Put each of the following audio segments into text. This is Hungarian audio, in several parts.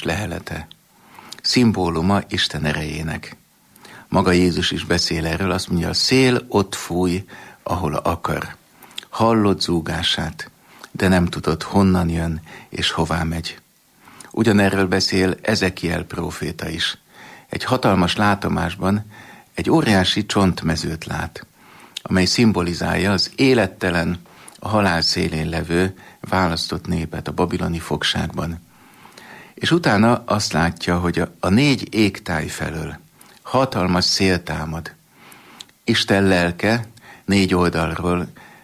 lehelete. Szimbóluma Isten erejének. Maga Jézus is beszél erről, azt mondja, a szél ott fúj, ahol akar. Hallod zúgását, de nem tudod, honnan jön és hová megy. Ugyanerről beszél Ezekiel próféta is. Egy hatalmas látomásban egy óriási csontmezőt lát, amely szimbolizálja az élettelen, a halál szélén levő választott népet a babiloni fogságban. És utána azt látja, hogy a 4 égtáj felől hatalmas szél támad. Isten lelke 4 oldalról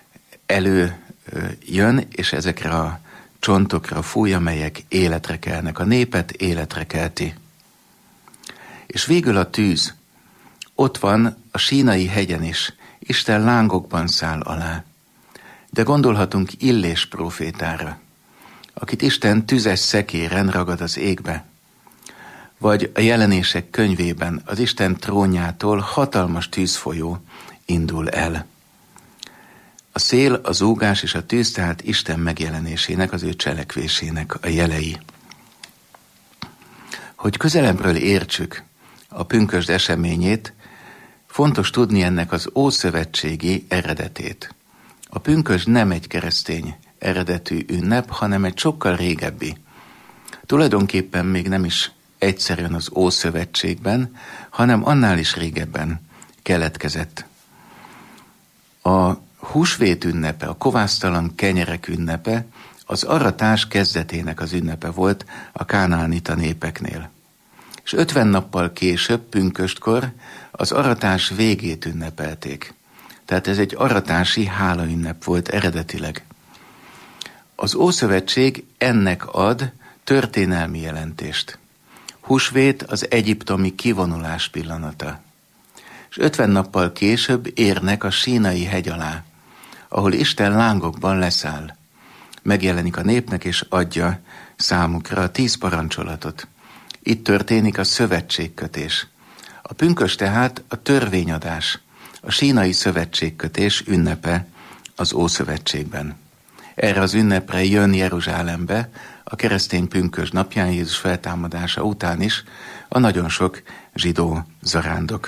előjön, és ezekre a csontokra fúj, amelyek életre kelnek. A népet életre kelti. És végül a tűz. Ott van a Sínai hegyen is. Isten lángokban száll alá. De gondolhatunk Illés prófétára, akit Isten tüzes szekéren ragad az égbe. Vagy a Jelenések könyvében az Isten trónjától hatalmas tűzfolyó indul el. A szél, a zúgás és a tűz, tehát Isten megjelenésének, az ő cselekvésének a jelei. Hogy közelebbről értsük a pünkösd eseményét, fontos tudni ennek az ószövetségi eredetét. A pünkösd nem egy keresztény eredetű ünnep, hanem egy sokkal régebbi. Tulajdonképpen még nem is egyszerűen az Ószövetségben, hanem annál is régebben keletkezett. A húsvét ünnepe, a kovásztalan kenyerek ünnepe az aratás kezdetének az ünnepe volt a kánaánita népeknél. És 50 nappal később, pünköstkor az aratás végét ünnepelték. Tehát ez egy aratási hálaünnep volt eredetileg. Az Ószövetség ennek ad történelmi jelentést. Húsvét az egyiptomi kivonulás pillanata. És 50 nappal később érnek a Sínai hegy alá, ahol Isten lángokban leszáll. Megjelenik a népnek és adja számukra a 10 parancsolatot. Itt történik a szövetségkötés. A pünkösd tehát a törvényadás, a Sínai szövetségkötés ünnepe az Ószövetségben. Erre az ünnepre jön Jeruzsálembe a keresztény pünkösd napján, Jézus feltámadása után is a nagyon sok zsidó zarándok.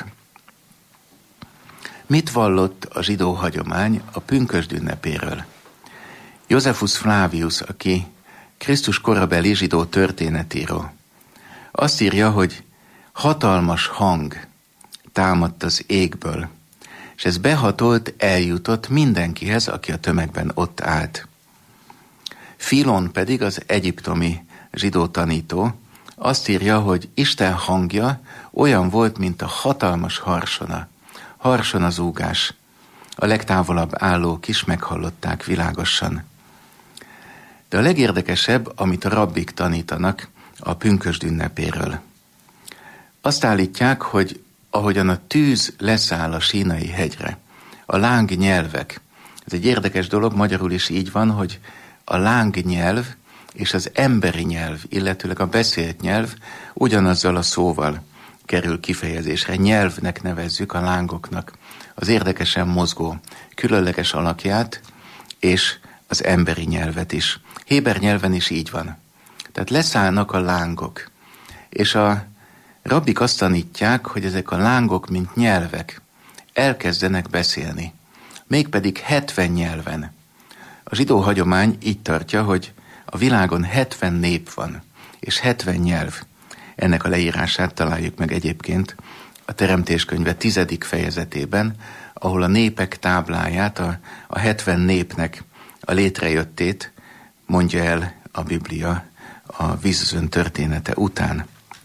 Mit vallott a zsidó hagyomány a pünkösd ünnepéről? Josephus Flavius, aki Krisztus korabeli zsidó történetíró, azt írja, hogy hatalmas hang támadt az égből, és ez behatolt, eljutott mindenkihez, aki a tömegben ott állt. Filon pedig, az egyiptomi zsidó tanító, azt írja, hogy Isten hangja olyan volt, mint a hatalmas harsona. Harsona zúgás. A legtávolabb állók is meghallották világosan. De a legérdekesebb, amit a rabbik tanítanak a pünkösd ünnepéről. Azt állítják, hogy ahogyan a tűz leszáll a Sínai hegyre, a lángnyelvek, ez egy érdekes dolog, magyarul is így van, hogy a lángnyelv és az emberi nyelv, illetőleg a beszélt nyelv ugyanazzal a szóval kerül kifejezésre. Nyelvnek nevezzük a lángoknak az érdekesen mozgó, különleges alakját, és az emberi nyelvet is. Héber nyelven is így van. Tehát leszállnak a lángok, és a rabbik azt tanítják, hogy ezek a lángok, mint nyelvek, elkezdenek beszélni. Mégpedig 70 nyelven. A zsidó hagyomány így tartja, hogy a világon 70 nép van, és 70 nyelv. Ennek a leírását találjuk meg egyébként a Teremtés könyve 10. fejezetében, ahol a népek tábláját, a 70 népnek a létrejöttét mondja el a Biblia a vízözön története után.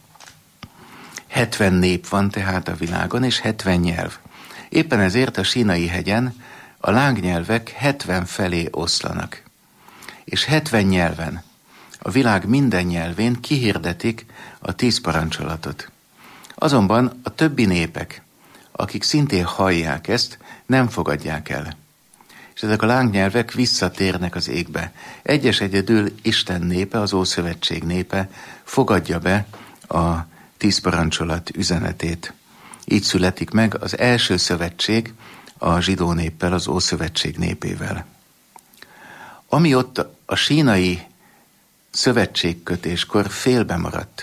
70 nép van tehát a világon, és 70 nyelv. Éppen ezért a Sínai hegyen a lángnyelvek 70 felé oszlanak. És 70 nyelven, a világ minden nyelvén kihirdetik a 10 parancsolatot. Azonban a többi népek, akik szintén hallják ezt, nem fogadják el. És ezek a lángnyelvek visszatérnek az égbe. Egyedül Isten népe, az Ószövetség népe fogadja be a 10 parancsolat üzenetét. Így születik meg az első szövetség a zsidó néppel, az Ószövetség népével. Ami ott a Sínai szövetségkötéskor félbe maradt,